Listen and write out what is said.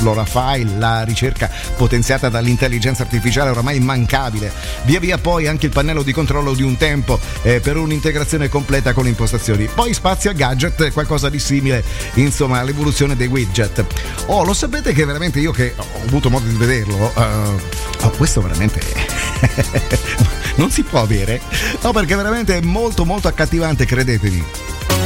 Esplora File, la ricerca potenziata dall'intelligenza artificiale oramai immancabile. Via via poi anche il pannello di controllo di un tempo per un'integrazione completa con le impostazioni. Poi spazio a gadget, qualcosa di simile, insomma, all'evoluzione dei widget. Oh, lo sapete che veramente io che ho avuto modo di vederlo, questo veramente non si può avere, no, perché veramente è molto molto accattivante, credetemi.